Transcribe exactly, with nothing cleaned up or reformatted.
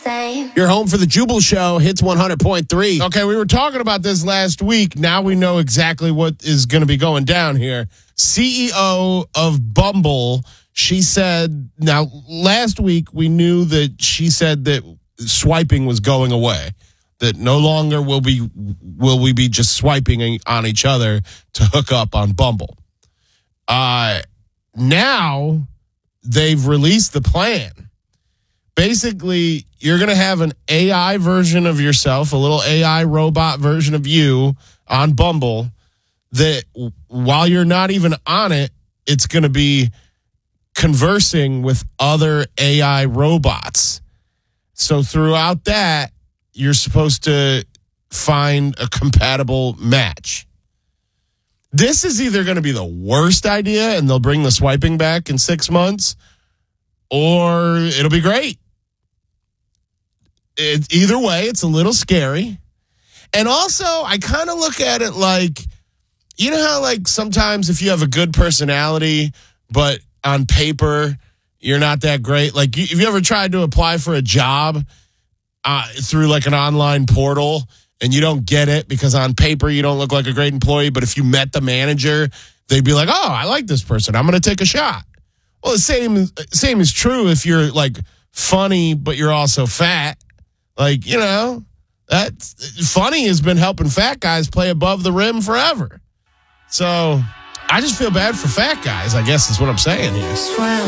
same. You're home for the Jubal Show, Hits one hundred point three. Okay, we were talking about this last week. Now we know exactly what is going to be going down here. C E O of Bumble, she said, now last week we knew that she said that swiping was going away, that no longer will be will we be just swiping on each other to hook up on Bumble. Uh, now they've released the plan. Basically, you're going to have an A I version of yourself, a little A I robot version of you on Bumble that while you're not even on it, it's going to be conversing with other A I robots. So throughout that, you're supposed to find a compatible match. This is either going to be the worst idea and they'll bring the swiping back in six months, or it'll be great. It, either way, it's a little scary. And also, I kind of look at it like, you know how like sometimes if you have a good personality, but on paper, you're not that great. Like, have you ever tried to apply for a job uh, through like an online portal and you don't get it because on paper you don't look like a great employee, but if you met the manager, they'd be like, oh, I like this person. I'm going to take a shot. Well, the same, same is true if you're like funny, but you're also fat. Like, you know, that's funny has been helping fat guys play above the rim forever. So I just feel bad for fat guys, I guess is what I'm saying here.